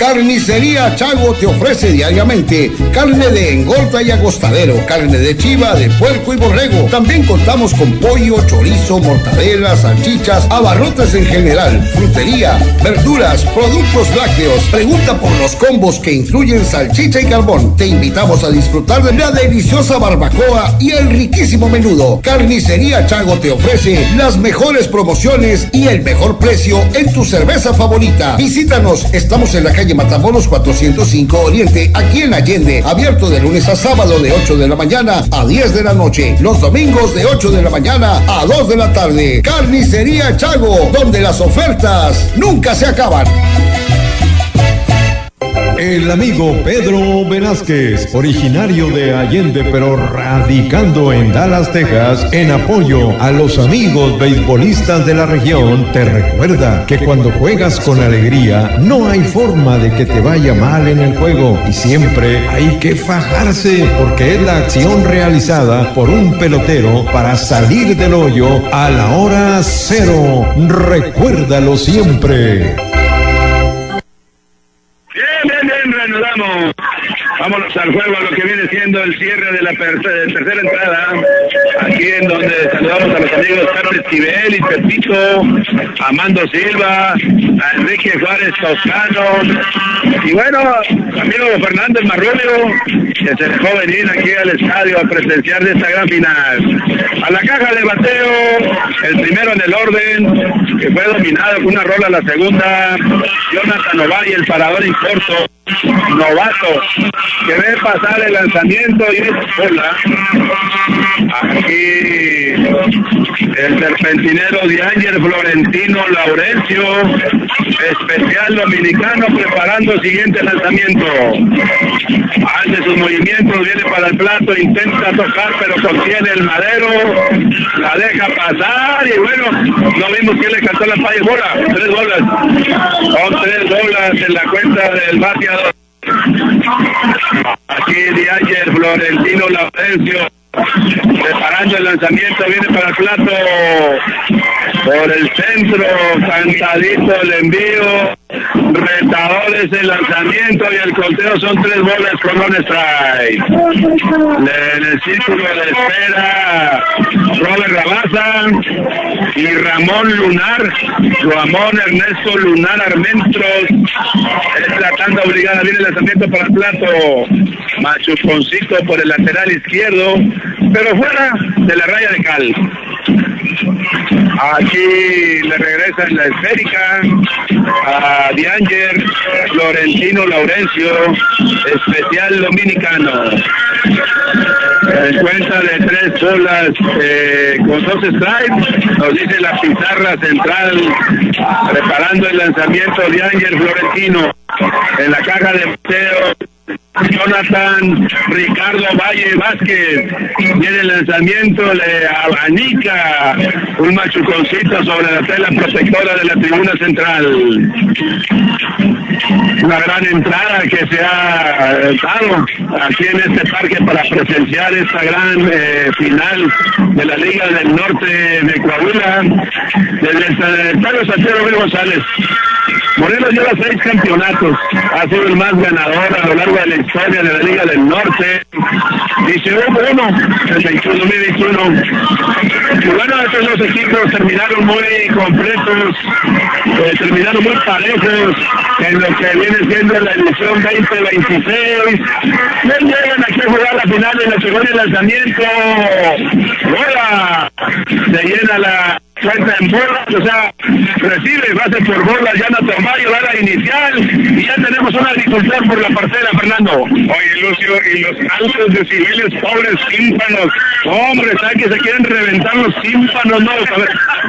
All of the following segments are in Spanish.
Carnicería Chago te ofrece diariamente carne de engorda y agostadero, carne de chiva, de puerco y borrego. También contamos con pollo, chorizo, mortadela, salchichas, abarrotes en general, frutería, verduras, productos lácteos. Pregunta por los combos que incluyen salchicha y carbón. Te invitamos a disfrutar de la deliciosa barbacoa y el riquísimo menudo. Carnicería Chago te ofrece las mejores promociones y el mejor precio en tu cerveza favorita. Visítanos, estamos en la calle Matamoros 405 Oriente, aquí en Allende, abierto de lunes a sábado de 8 de la mañana a 10 de la noche, los domingos de 8 de la mañana a 2 de la tarde. Carnicería Chago, donde las ofertas nunca se acaban. El amigo Pedro Velázquez, originario de Allende pero radicando en Dallas, Texas, en apoyo a los amigos beisbolistas de la región, te recuerda que cuando juegas con alegría no hay forma de que te vaya mal en el juego y siempre hay que fajarse porque es la acción realizada por un pelotero para salir del hoyo a la hora cero. Recuérdalo siempre. Reanudamos. Vámonos al juego, a lo que viene siendo el cierre de la tercera entrada. Aquí en donde saludamos a los amigos Carlos Esquivel y Pepito, Amando Silva, a Enrique Juárez Toscano. Y bueno, amigo Fernández Marrulio, que se dejó venir aquí al estadio a presenciar de esta gran final. A la caja de bateo, el primero en el orden, que fue dominado con una rola a la segunda, Jonathan Ovalle, el parador en corto, novato, que ve pasar el lanzamiento y es bola. Aquí el serpentinero Diángel Florentino Laurencio, especial dominicano, preparando el siguiente lanzamiento. Hace sus movimientos, viene para el plato, intenta tocar, pero contiene el madero, la deja pasar y bueno, no vimos quién le cantó la falla. Bola, 3 bolas. Son 3 bolas en la cuenta del bateador. Aquí Diángel Florentino Laurencio preparando el lanzamiento, viene para el plato por el centro, cantadito el envío, retadores el lanzamiento y el conteo son 3 bolas con un strike. En el círculo de espera Robert Rabasa y Ramón Ernesto Lunar Armentros, es la tanda obligada, viene el lanzamiento para el plato, Machuconcito por el lateral izquierdo, pero fuera de la raya de cal. Aquí le regresa en la esférica a Diángel Florentino Laurencio, especial dominicano. En cuenta de 3 bolas con 2 strikes, nos dice la pizarra central, preparando el lanzamiento de Diángel Florentino. En la caja de bateo, Jonathan Ricardo Valle Vázquez, viene el lanzamiento, le abanica un machuconcito sobre la tela protectora de la tribuna central. Una gran entrada que se ha dado aquí en este parque para presenciar esta gran final de la Liga del Norte de Coahuila. Desde el estadio Santero Luis González, Morelos lleva 6 campeonatos, ha sido el más ganador a lo largo de la historia de la Liga del Norte, y se hubo uno en 2021. Y bueno, estos 2 equipos terminaron muy completos, terminaron muy parejos en lo que viene siendo la edición 2026. No llegan aquí a jugar la final de la segunda lanzamiento. ¡Bola! Se llena la cuenta en bolas, o sea, recibe base por bolas, ya no toma la inicial, y ya tenemos una dificultad por la parcela, Fernando. Oye, Lucio, y los altos decibeles, pobres tímpanos, hombre, ¿sabes que se quieren reventar los tímpanos? No, a ver.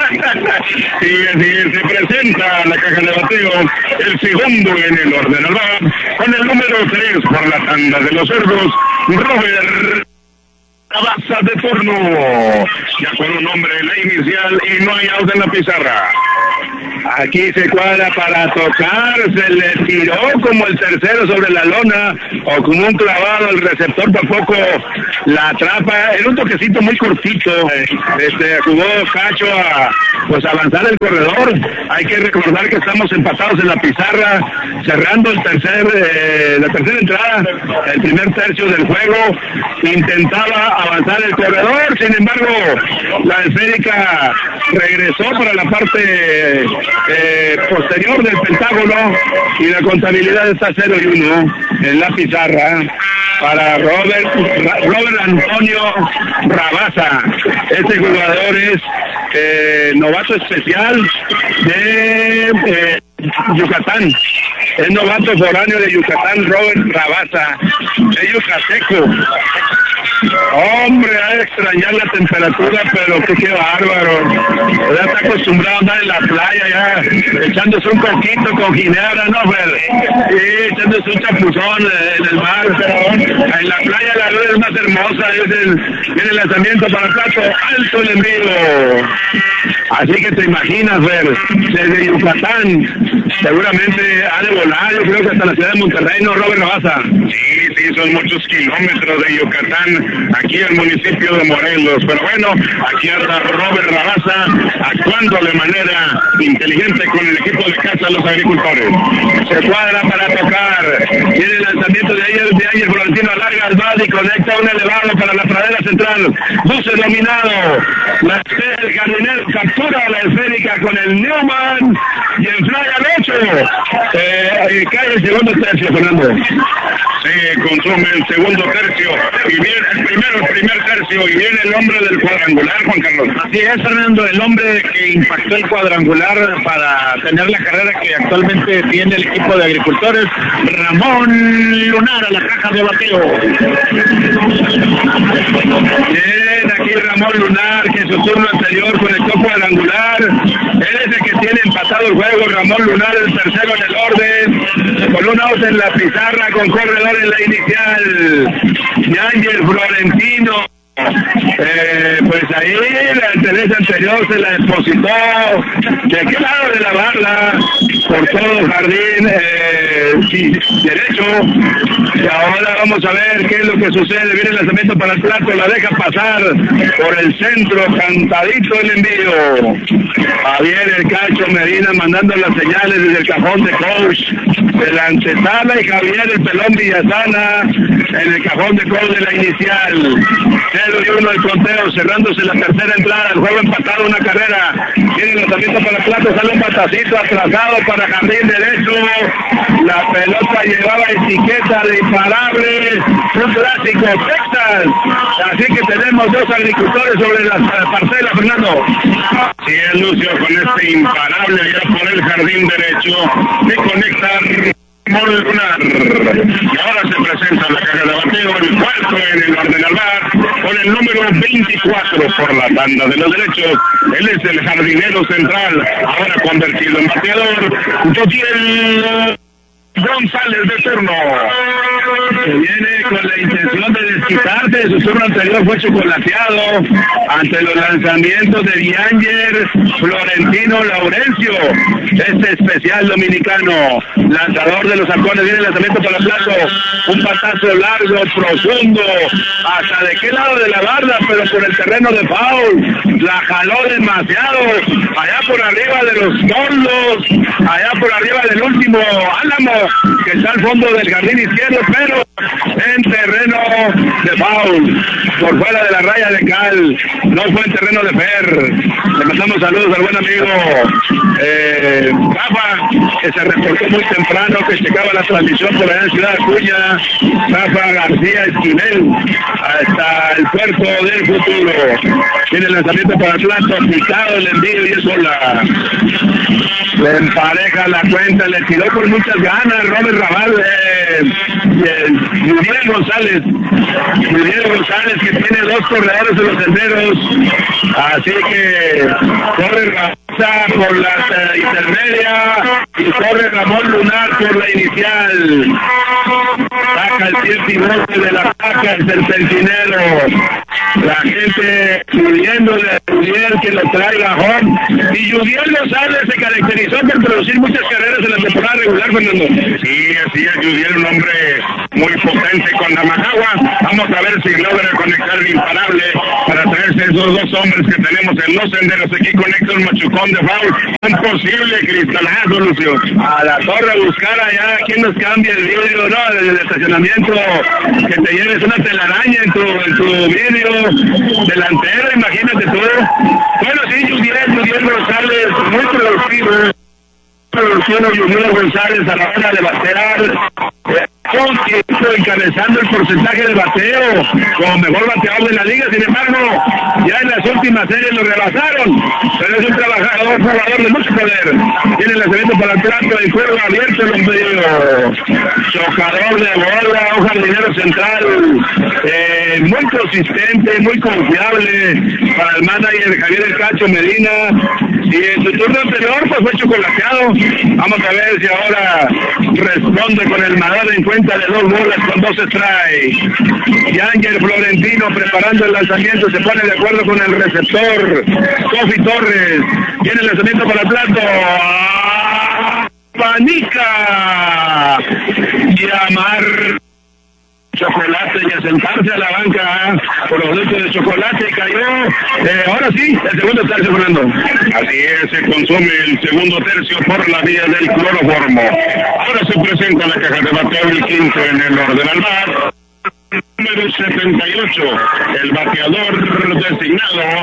Sí, se presenta la caja de bateo, el segundo en el orden, ¿verdad? Con el número 3 por la tanda de los cerdos, Robert Rabasa de turno, ya con un nombre, la inicial, y no hay out en la pizarra. Aquí se cuadra para tocar, se le tiró como el tercero sobre la lona, o como un clavado, el receptor tampoco la atrapa, era un toquecito muy cortito, jugó Cacho a pues avanzar el corredor. Hay que recordar que estamos empatados en la pizarra, cerrando la tercera entrada, el primer tercio del juego, intentaba avanzar el corredor, sin embargo, la esférica regresó para la parte posterior del pentágono y la contabilidad está 0-1 en la pizarra para Robert Antonio Rabasa. Este jugador es novato especial de Yucatán. Es novato foráneo de Yucatán, Robert Rabasa, de Yucateco. Hombre, ha de extrañar la temperatura, pero qué bárbaro. Ya está acostumbrado a andar en la playa, ya echándose un coquito con ginebra, ¿no, Fer? Sí, echándose un chapuzón en el mar. En la playa la luz es más hermosa, viene el lanzamiento para el plato, alto el envío. Así que te imaginas, Fer, desde Yucatán, seguramente ha de volar, yo creo que hasta la ciudad de Monterrey, ¿no, Robert Rabasa? Sí, son muchos kilómetros de Yucatán, aquí el municipio de Morelos, pero bueno, aquí anda Robert Rabasa actuando de manera inteligente con el equipo de casa los agricultores. Se cuadra para tocar, tiene el lanzamiento de ayer Florentino alarga al bad y conecta un elevado para la pradera central, 12 dominado, el jardinero captura la esférica con el Newman y en fly al 8, cae el segundo tercio, Fernando. Se consume el segundo tercio y viene el primer tercio y viene el hombre del cuadrangular, Juan Carlos. Así es, Fernando, el hombre que impactó el cuadrangular para tener la carrera que actualmente tiene el equipo de agricultores, Ramón Lunar a la caja de bateo. Bien, aquí Ramón Lunar, que en su turno anterior conectó cuadrangular. Él es el que tiene empatado el juego. Ramón Lunar, el tercero en el orden, con un out en la pizarra, con corredor en la inicial. Ángel Florentino. Pues ahí la tendencia anterior se la depositó de aquel lado de la barra por todo el jardín derecho, y ahora vamos a ver qué es lo que sucede. Viene el lanzamiento para el plato, la deja pasar por el centro, cantadito el envío. Javier el Cacho Medina mandando las señales desde el cajón de coach de la antesala, y Javier el Pelón Villasana en el cajón de coach de la inicial. 0-1 el conteo, cerrándose la tercera entrada, el juego empatado, una carrera. Tiene el lanzamiento para el plato, sale un batacito atrasado para jardín derecho. La pelota llevaba etiqueta de imparable, un clásico Texas. Así que tenemos dos agricultores sobre la parcela, Fernando. Sí, es Lucio con este imparable allá por el jardín derecho de conectar Lunar. Y ahora se presenta la caja de bateo, el cuarto en el orden al bar, con el número 24 por la tanda de los derechos. Él es el jardinero central, ahora convertido en bateador, Jotiel González de turno. Se viene con la intención de desquitarse, su turno anterior fue chocolateado ante los lanzamientos de Dianger Florentino Laurencio, este especial dominicano, lanzador de los halcones. Viene el lanzamiento para el plato, un patazo largo, profundo, hasta de qué lado de la barda, pero por el terreno de foul, la jaló demasiado, allá por arriba de los tordos, allá por arriba del último álamo, que está al fondo del jardín izquierdo, pero en terreno de foul, por fuera de la raya de cal, no fue en terreno de fer. Le mandamos saludos al buen amigo Rafa, que se reportó muy temprano, que checaba la transmisión por allá en Ciudad Acuña. Rafa García Esquivel, hasta el puerto del futuro. Tiene el lanzamiento para el plato, picado el envío y eso le empareja la cuenta, le tiró con muchas ganas Robert Raval, Miguel González, que tiene dos corredores en los senderos, así que Robert Raval Mesa por la intermedia y corre Ramón Lunar por la inicial. Saca el pie pivote de la placa el serpentinero. La gente pidiéndole a Judiel que lo traiga home. Y Judiel González se caracterizó por producir muchas carreras en la temporada regular, Fernando. Sí, así es, Judiel, un hombre muy potente con la Managua. Vamos a ver si logra conectar el imparable para traerse esos dos hombres que tenemos en los senderos. Aquí conecta un machucón de foul. Imposible, cristalazo, Lucio. A la torre a buscar allá quien nos cambie el vidrio, ¿no? Desde el estacionamiento, que te lleves una telaraña en tu vidrio delantero, imagínate tú. Bueno, sí, Judiel González, muy productivo. Judiel González a la hora de batear. Un tiempo encabezando el porcentaje de bateo como mejor bateador de la liga. Sin embargo, ya en las últimas series lo rebasaron, pero es un jugador de mucho poder. Tiene el lanzamiento para el plato, el juego abierto, el ombligo. Chocador de bola, un jardinero central, muy consistente, muy confiable para el manager Javier El Cacho Medina. Y en su turno anterior pues fue chocolateado. Vamos a ver si ahora responde con el Madrid en cuenta de 2 bolas con 2 strikes. Yanger Florentino preparando el lanzamiento, se pone de acuerdo con el receptor Sofi Torres. Viene el lanzamiento para el plato. Panica. Llamar chocolate y a sentarse a la banca producto de chocolate cayó. Ahora sí, el segundo tercio, Fernando. Así es, se consume el segundo tercio por la vía del cloroformo. Ahora se presenta la caja de bateo el 15 en el orden al bar. Número 78, el bateador designado,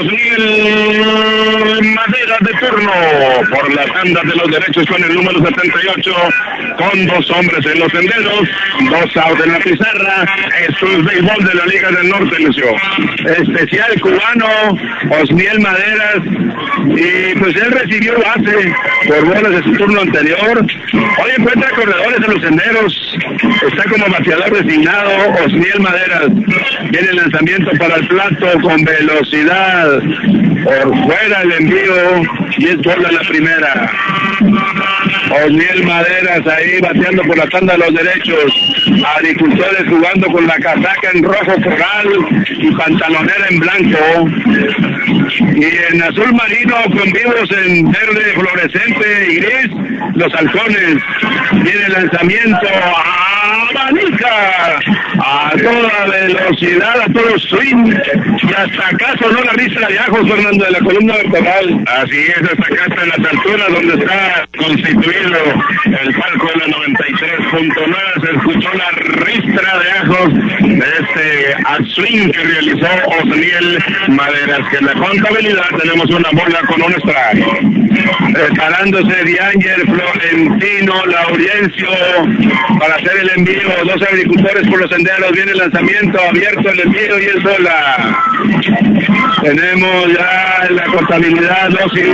Osniel Madera de turno por la tanda de los derechos con el número 78, con 2 hombres en los senderos, 2 outs en la pizarra. Esto es béisbol de la Liga del Norte, Lucio. Especial cubano, Osniel Maderas, y pues él recibió base por bolas de su turno anterior. Hoy encuentra corredores en los senderos, está como bateador designado Osniel Maderas. Viene el lanzamiento para el plato con velocidad por fuera el envío y es bola la primera. Osniel Maderas ahí bateando por la tanda de los derechos. Agricultores jugando con la casaca en rojo coral y pantalonera en blanco. Y en azul marino con vivos en verde fluorescente y gris, los halcones. Viene el lanzamiento a Manica, a toda velocidad, a todo swing, y hasta acá sonó la risa de ajos, Fernando, de la columna vertebral. Así es, hasta acá está en las alturas donde está constituido el palco de la 93.9, se escuchó la ristra de ajos de este swing que realizó Osniel Maderas, que en la contabilidad tenemos una bola con un strike. Preparándose Dianger, Florentino, Laurencio para hacer el envío, 2 agricultores por los senderos, viene el lanzamiento abierto, el envío y es bola. Tenemos ya en la contabilidad 2 y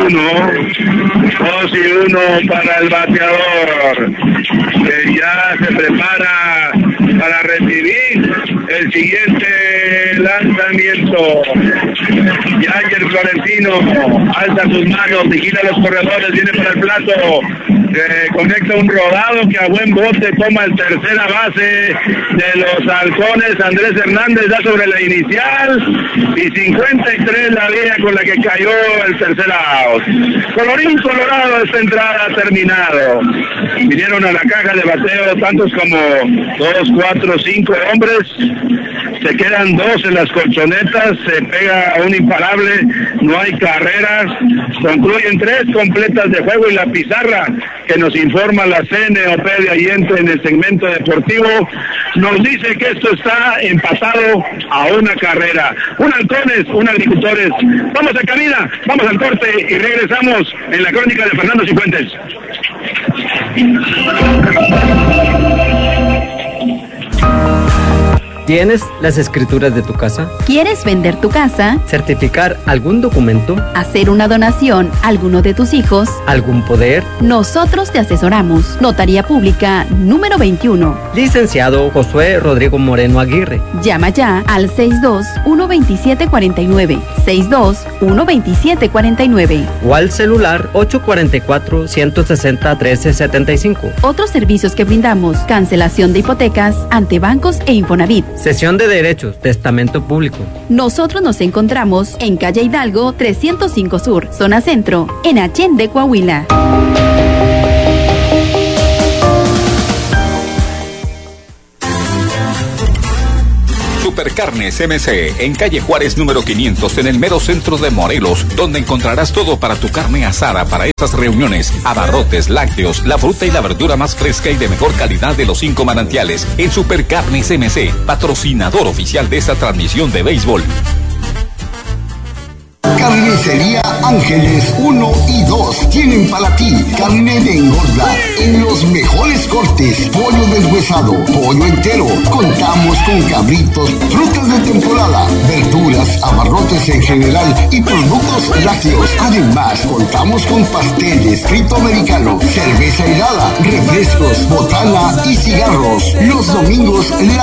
1 para el bateador, que ya se prepara para recibir el siguiente lanzamiento. Yanger Florentino alza sus manos, vigila a los corredores, viene para el plato, conecta un rodado que a buen bote toma el tercera base de los halcones. Andrés Hernández da sobre la inicial y 53 la vía con la que cayó el tercer out. Colorín colorado, esta entrada ha terminado. Vinieron a la caja de bateo tantos como 2, 4, 5 hombres. Se quedan 2 en las colchonetas, se pega a un imparable, no hay carreras, concluyen 3 completas de juego y la pizarra que nos informa la CNOP de Allende en el segmento deportivo nos dice que esto está empatado a una carrera. Un halcones, un agricultores. Vamos a cabina, vamos al corte y regresamos en la crónica de Fernando Cifuentes. ¿Tienes las escrituras de tu casa? ¿Quieres vender tu casa? ¿Certificar algún documento? ¿Hacer una donación a alguno de tus hijos? ¿Algún poder? Nosotros te asesoramos. Notaría Pública número 21. Licenciado Josué Rodrigo Moreno Aguirre. Llama ya al 62-127-49. 62-127-49. O al celular 844-160-1375. Otros servicios que brindamos: cancelación de hipotecas ante bancos e Infonavit. Cesión de derechos, testamento público. Nosotros nos encontramos en calle Hidalgo 305 Sur, zona centro, en Allende, Coahuila. Supercarnes MC, en calle Juárez número 500, en el mero centro de Morelos, donde encontrarás todo para tu carne asada para estas reuniones: abarrotes, lácteos, la fruta y la verdura más fresca y de mejor calidad de los 5 manantiales. En Supercarnes MC, patrocinador oficial de esta transmisión de béisbol. Carnicería Ángeles 1 y 2 tienen para ti carne de engorda en los mejores cortes: pollo deshuesado, pollo entero. Contamos con cabritos, frutas de temporada, verduras, abarrotes en general y productos lácteos. Además, contamos con pasteles, frito americano, cerveza helada, refrescos, botana y cigarros. Los domingos la